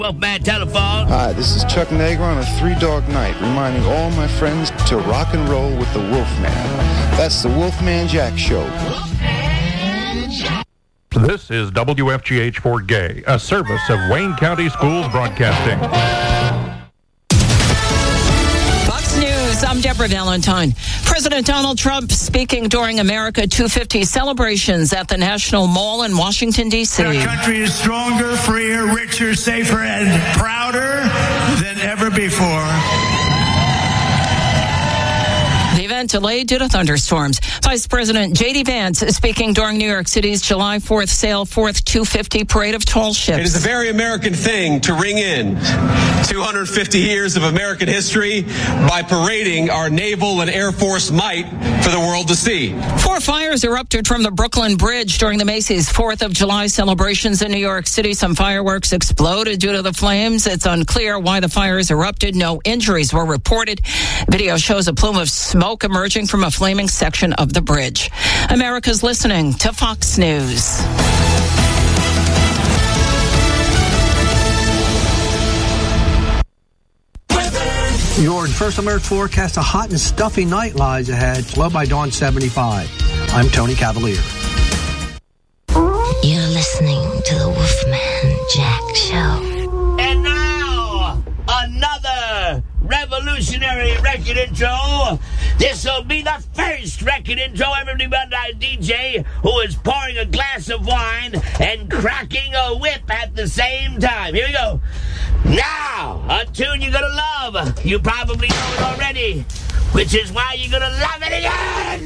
Wolfman Telephone. Hi, this is Chuck Negro on a Three Dog Night, reminding all my friends to rock and roll with the Wolfman. That's the Wolfman Jack Show. This is WFGH Fort Gay, a service of Wayne County Schools Broadcasting. Fox News, I'm Deborah Valentine. President Donald Trump speaking during America 250 celebrations at the National Mall in Washington, D.C. Our country is stronger, freer, richer, safer, and prouder than ever before. The event delayed due to thunderstorms. Vice President J.D. Vance speaking during New York City's July 4th Sail Forth 250 Parade of Tall Ships. It is a very American thing to ring in 250 years of American history by parading our naval and Air Force might for the world to see. 4 fires erupted from the Brooklyn Bridge during the Macy's 4th of July celebrations in New York City. Some fireworks exploded due to the flames. It's unclear why the fires erupted. No injuries were reported. Video shows a plume of smoke emerging from a flaming section of the bridge. America's listening to Fox News. Your First Alert forecast, a hot and stuffy night lies ahead. Low by dawn 75. I'm Tony Cavalier. You're listening to the Wolfman Jack Show. And now, another revolutionary record intro. This will be the first record intro ever done by a DJ who is pouring a glass of wine and cracking a whip at the same time. Here we go. Now, a tune you're gonna love. You probably know it already, which is why you're gonna love it again.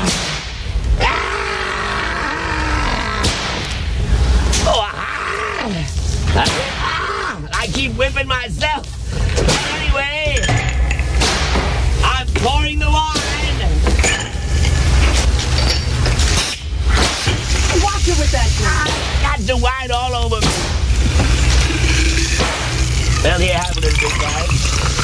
I keep whipping myself. But anyway, I'm pouring the wine. Watch it with that. Got the wine all over me. Well, here, have a little bit, guys.